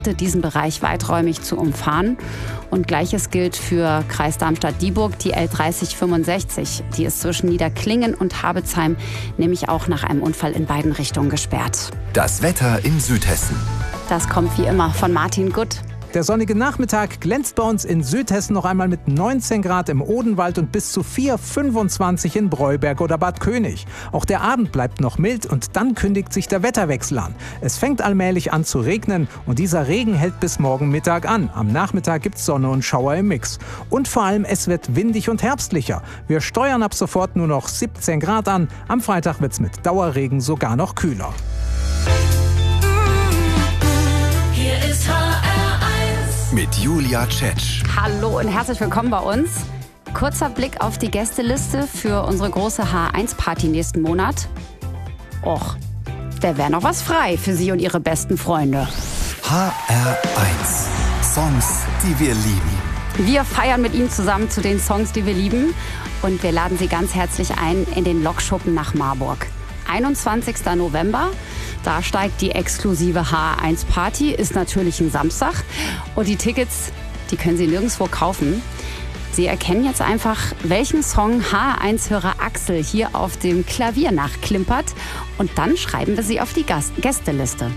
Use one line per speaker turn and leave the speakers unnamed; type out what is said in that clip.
diesen Bereich weiträumig zu umfahren. Und Gleiches gilt für Kreis Darmstadt-Dieburg, die L3065. Die ist zwischen Niederklingen und Habezheim nämlich auch nach einem Unfall in beiden Richtungen gesperrt.
Das Wetter in Südhessen.
Das kommt wie immer von Martin Gutt.
Der sonnige Nachmittag glänzt bei uns in Südhessen noch einmal mit 19 Grad im Odenwald und bis zu 4,25 in Breuberg oder Bad König. Auch der Abend bleibt noch mild und dann kündigt sich der Wetterwechsel an. Es fängt allmählich an zu regnen und dieser Regen hält bis morgen Mittag an. Am Nachmittag gibt's Sonne und Schauer im Mix. Und vor allem, es wird windig und herbstlicher. Wir steuern ab sofort nur noch 17 Grad an. Am Freitag wird's mit Dauerregen sogar noch kühler.
Hier ist
Mit Julia Tschetsch.
Hallo und herzlich willkommen bei uns. Kurzer Blick auf die Gästeliste für unsere große H1-Party nächsten Monat. Och, da wäre noch was frei für Sie und Ihre besten Freunde.
HR1. Songs, die wir lieben.
Wir feiern mit Ihnen zusammen zu den Songs, die wir lieben. Und wir laden Sie ganz herzlich ein in den Lokschuppen nach Marburg. 21. November. Da steigt die exklusive H1-Party, ist natürlich ein Samstag. Und die Tickets, die können Sie nirgendwo kaufen. Sie erkennen jetzt einfach, welchen Song H1-Hörer Axel hier auf dem Klavier nachklimpert. Und dann schreiben wir Sie auf die Gästeliste.